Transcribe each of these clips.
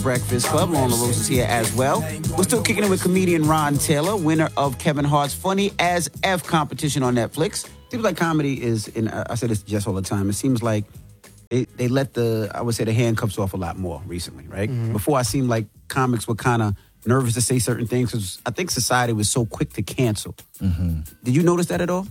Breakfast Club. Law on the Rose is here as well. We're still kicking it with comedian Ron Taylor, winner of Kevin Hart's Funny as F competition on Netflix. Seems like comedy is, and I say this to Jess all the time, it seems like they let the handcuffs off a lot more recently, right? Mm-hmm. Before, I seemed like comics were kind of nervous to say certain things because I think society was so quick to cancel. Mm-hmm. Did you notice that at all?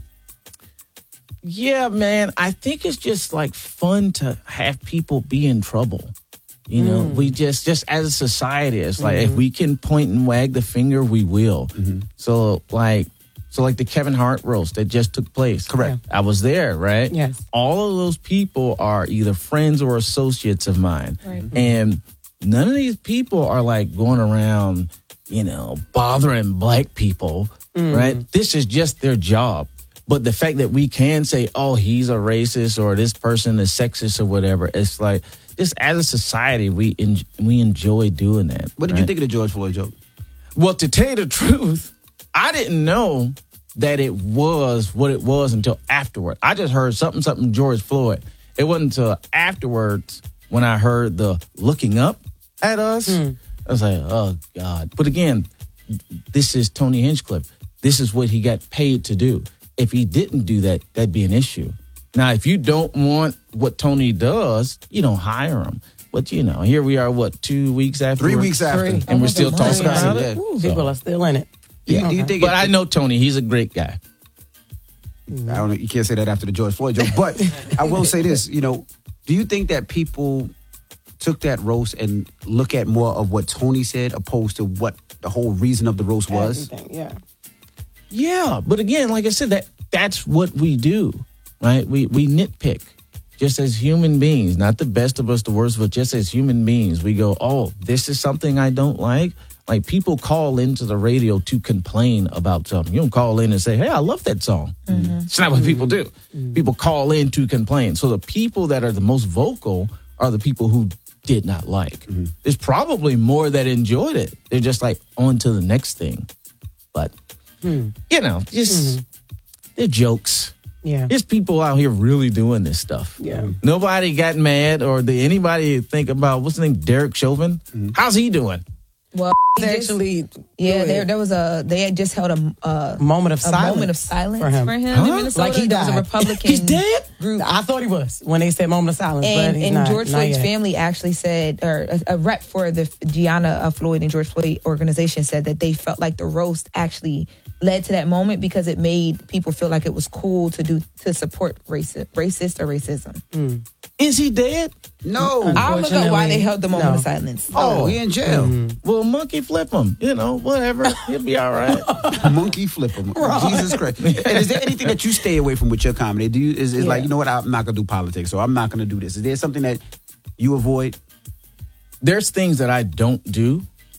Yeah, man. I think it's just like fun to have people be in trouble. You know, we just as a society, it's like if we can point and wag the finger, we will. Mm-hmm. So like the Kevin Hart roast that just took place. Correct. I was there, right? Yes. All of those people are either friends or associates of mine. Right. And none of these people are like going around, bothering black people, right? This is just their job. But the fact that we can say, oh, he's a racist or this person is sexist or whatever, it's like, just as a society, we enjoy doing that. What did you think of the George Floyd joke? Well, to tell you the truth, I didn't know that it was what it was until afterward. I just heard something George Floyd. It wasn't until afterwards when I heard the looking up at us. I was like, oh, God. But again, this is Tony Hinchcliffe. This is what he got paid to do. If he didn't do that, that'd be an issue. Now, if you don't want what Tony does, you don't hire him. But, here we are, 2 weeks after? 3 weeks after. And we're still talking about it. People are still in it. Do you think? But I know Tony. He's a great guy. I don't know. You can't say that after the George Floyd joke. But I will say this. Do you think that people took that roast and look at more of what Tony said opposed to what the whole reason of the roast was? Everything, yeah. Yeah, but again, like I said, that's what we do, right? We nitpick just as human beings, not the best of us, the worst, but just as human beings. We go, oh, this is something I don't like. Like people call into the radio to complain about something. You don't call in and say, hey, I love that song. Mm-hmm. It's not what people do. Mm-hmm. People call in to complain. So the people that are the most vocal are the people who did not like. Mm-hmm. There's probably more that enjoyed it. They're just like on to the next thing. But they're jokes. Yeah. There's people out here really doing this stuff. Yeah. Nobody got mad, or did anybody think about, what's his name, Derek Chauvin? Mm-hmm. How's he doing? Well, actually, they had just held a moment of silence for him. in Minnesota. Like he died. There was a Republican. He's dead? Group. I thought he was when they said moment of silence. And, but he's not, George not Floyd's yet. family actually said, or a rep for the Gianna Floyd and George Floyd organization said that they felt like the roast actually led to that moment because it made people feel like it was cool to support racist or racism. Is he dead? No. I'll look up why they held the moment of silence. Oh, he in jail. Well, monkey flip him. Whatever. He'll be all right. Monkey flip him. Jesus Christ. And is there anything that you stay away from with your comedy? Is like, you know what, I'm not going to do politics, so I'm not going to do this. Is there something that you avoid? There's things that I don't do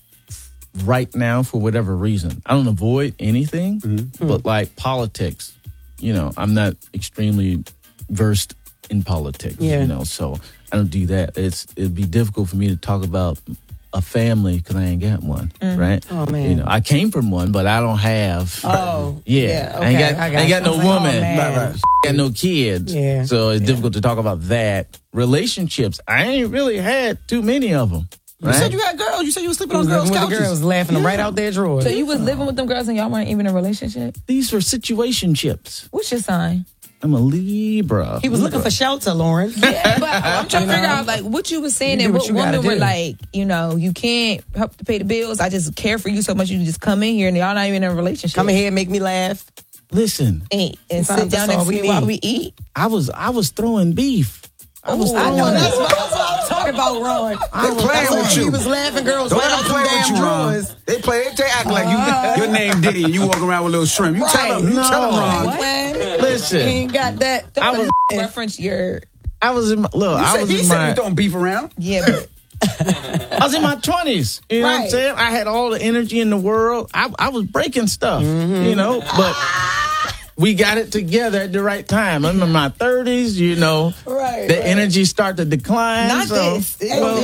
right now for whatever reason. I don't avoid anything, but like politics, I'm not extremely versed in politics, so I don't do that. It'd be difficult for me to talk about a family because I ain't got one, right? Oh man, I came from one, but I don't have. Oh, yeah. Okay. I ain't got no woman, got no kids, so it's difficult to talk about that. Relationships, I ain't really had too many of them. You said you had girls. You said you were sleeping on girls' couches. The girls laughing them right out their drawers. So you was living with them girls and y'all weren't even in a relationship? These were situationships. What's your sign? I'm a Libra. He was looking for shelter, Lauren. Yeah, but I'm trying to figure out like what you was saying and what women were like, you can't help to pay the bills. I just care for you so much you just come in here and y'all not even in a relationship. Come in here and make me laugh. Listen. And sit down next to me while we eat. I was throwing beef. I know that's what I'm talking about, Ron. They playing with you. He was laughing girls Don't right let out them play the with damn you, Ron. drawers. They act like your name Diddy and you walk around with little shrimp. You tell them, Ron. Listen. He ain't got that. I was reference your. I was in my look. He said we throwing beef around. Yeah, but I was in my 20s. You know what I'm saying? I had all the energy in the world. I was breaking stuff, but we got it together at the right time. I'm in my 30s, the energy started to decline. Not this.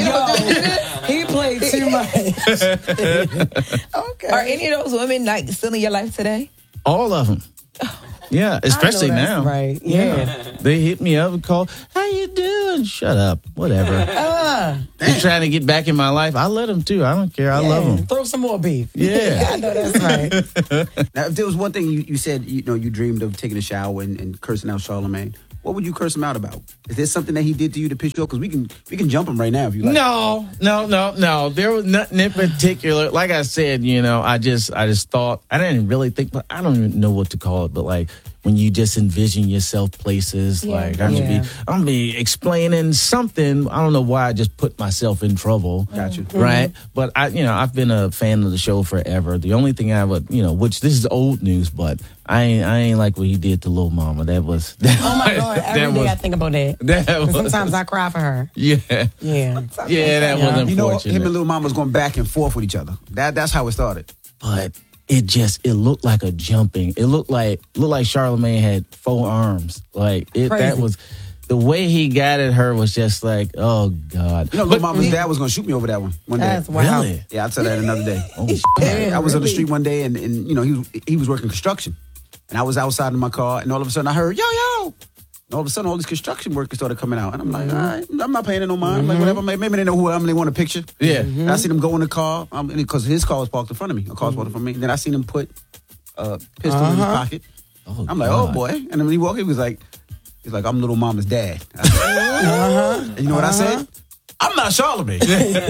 He played too much. Okay. Are any of those women like still in your life today? All of them. Yeah, especially I know that's now. Right. Yeah. They hit me up and call, how you doing? Shut up. Whatever. They're trying to get back in my life. I let them too. I don't care. I love them. Throw some more beef. Yeah. I know that's right. Now, if there was one thing you said, you dreamed of taking a shower and cursing out Charlamagne, what would you curse him out about? Is there something that he did to you to piss you off? Because we can jump him right now if you like. No. There was nothing in particular. Like I said, I just thought, I didn't really think, but I don't even know what to call it. But like when you just envision yourself places, like I'm gonna be explaining something. I don't know why I just put myself in trouble. Got you. Right. But I've been a fan of the show forever. The only thing I would, which this is old news, but I ain't like what he did to Lil Mama. That was. Oh my God! Every day I think about that. Sometimes I cry for her. Yeah. Yeah. Yeah, that was unfortunate. You know, him and Lil Mama was going back and forth with each other. That's how it started. But it looked like a jumping. It looked like Charlamagne had 4 arms. Like it. Crazy. That was the way he got at her was just like, oh God. Lil Mama's dad was going to shoot me over that one day. That's wild. Really? Yeah, I'll tell that another day. Oh, shit. I was on the street one day and he was working construction. And I was outside in my car, and all of a sudden I heard, yo. And all of a sudden, all this construction workers started coming out. And I'm like, all right, I'm not paying it no mind. I'm like, whatever. Maybe they know who I am and they want a picture. Yeah. And I seen him go in the car, because his car was parked in front of me. A car was parked in front of me. And then I seen him put a pistol in his pocket. Oh, I'm like, God. oh, boy. And then when he walked, he's like, I'm Little Mama's dad. And you know what I said? I'm not Charlamagne.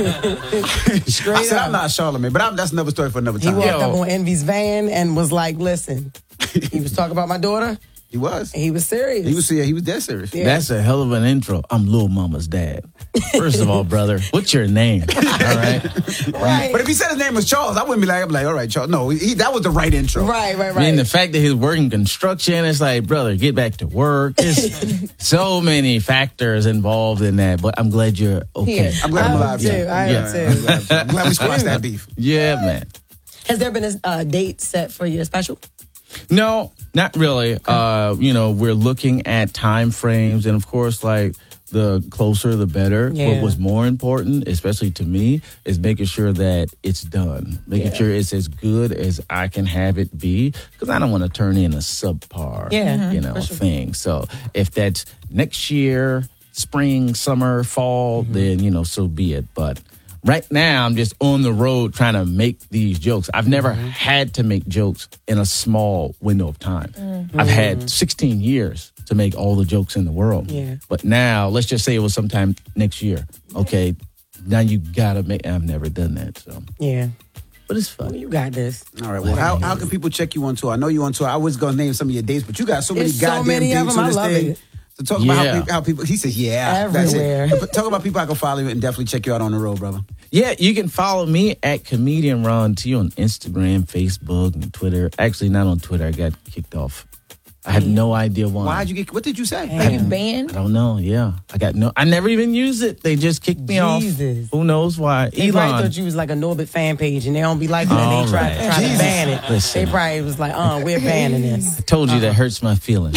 I said, I'm not Charlamagne. But that's another story for another He time. walked up on Envy's van and was like, listen, he was talking about my daughter. He was. He was serious. He was dead serious. Yeah. That's a hell of an intro. I'm Lil Mama's dad. First of all, brother, what's your name? All right. Right. But if he said his name was Charles, I wouldn't be like, all right, Charles. No, that was the right intro. Right. I mean, the fact that he's working construction, it's like, brother, get back to work. There's so many factors involved in that, but I'm glad you're okay. Yeah. I'm glad I'm alive. too. I am too. I'm glad we squashed that beef. Yeah, man. Has there been a date set for your special? No, not really. We're looking at time frames, and of course, like the closer, the better. Yeah. What was more important, especially to me, is making sure that it's done, making sure it's as good as I can have it be, because I don't want to turn in a subpar, thing. So if that's next year, spring, summer, fall, then so be it. But right now, I'm just on the road trying to make these jokes. I've never had to make jokes in a small window of time. I've had 16 years to make all the jokes in the world. Yeah. But now, let's just say it was sometime next year. Okay, now you got to make... I've never done that, so... Yeah. But it's fun. You got this. All right. Well, how can people check you on tour? I know you on tour. I was going to name some of your dates, but you got so many There's so goddamn many of dates them. on this I love thing. it. So talk about how people... He says, that's Everywhere. it. Talk about people I can follow you and definitely check you out on the road, brother. Yeah, you can follow me at Comedian Ron T on Instagram, Facebook, and Twitter. Actually, not on Twitter. I got kicked off. I have no idea why. What did you say? Are you banned? I don't know. Yeah, I never even used it. They just kicked me off. Who knows why? They probably thought you was like a Norbit fan page, and they don't be like that. All They try to ban it. Listen. They probably was like, we're banning this. I told you that hurts my feelings.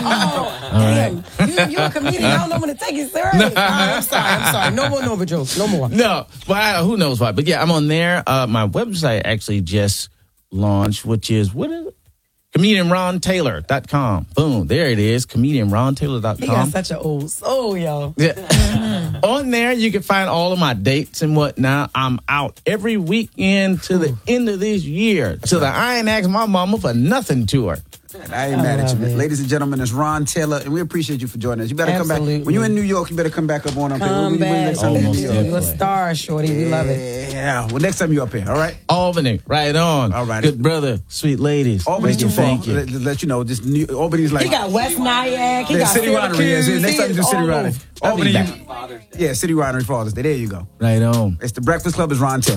Damn, you're a comedian. I don't know when to take it serious. I'm sorry. No more Norbit jokes. No more. No, but who knows why? But yeah, I'm on there. My website actually just launched, which is, what is it? ComedianRonTaylor.com. Boom, there it is. ComedianRonTaylor.com. He got such an old soul, yo. Yeah. On there, you can find all of my dates and whatnot. I'm out every weekend to the end of this year, to the I Ain't Asked My Mama for Nothing tour. I ain't mad at you. love it. Ladies and gentlemen, it's Ron Taylor, and we appreciate you for joining us. You better come Absolutely. back. When you're in New York, you better come back up on up here. Come back. Almost You're definitely. a star, shorty. We love it. Yeah. Well, next time you up here, all right? Albany, right on. All right. Good brother, sweet ladies. Albany's too far. Thank you. Let you know, Albany's like... He got West Nyack. He got City Winery. Yes, next time you do City all Winery. over. Albany, City Winery Father's Day. There you go. Right on. It's the Breakfast Club. Is Ron Taylor.